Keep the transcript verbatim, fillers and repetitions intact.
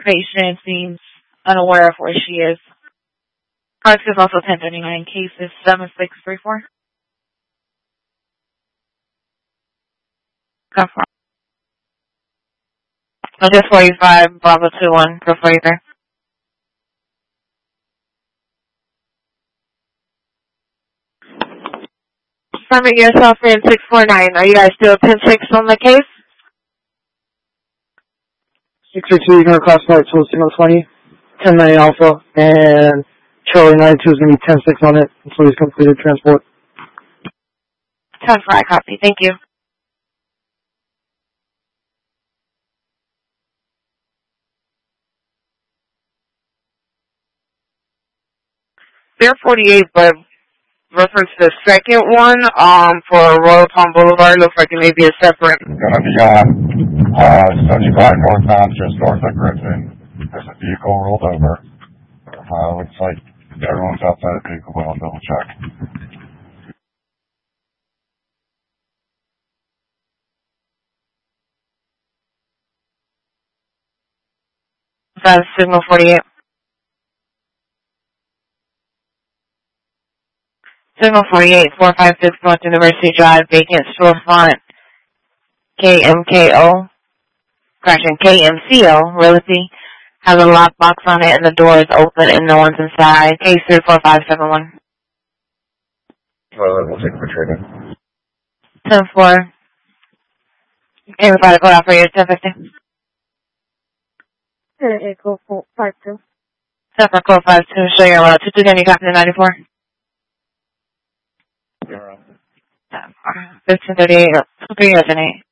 Patient seems unaware of where she is. Parks is also ten thirty-nine. Case is seven six three four. Come from. So just forty-five, Bravo two one, for forty-three. Summit yourself in six four nine. Are you guys still ten six on the case? six six two, you're going to classify it to signal twenty, ten nine Alpha, and Charlie ninety-two is going to be ten six on it until he's completed transport. ten five, copy. Thank you. They're forty-eight, but reference the second one um, for Royal Palm Boulevard. Looks like it may be a separate. It's going to be on uh, seventy-five northbound, just north of Griffin. There's a vehicle rolled over. Uh, looks like everyone's outside the vehicle, but I'll double check. That's signal forty-eight. Signal forty-eight, four five six North University Drive, vacant storefront, K M K O, correction, K M C O, Realty, has a lockbox on it and the door is open and no one's inside. Case three four five seven one. Well, we'll take for treatment. ten four. Everybody go out for you, ten fifty. Echo five two. Separate code five two, show your route. two two, can you copy the ninety-four? Zero. fifteen thirty-eight, two three, eight.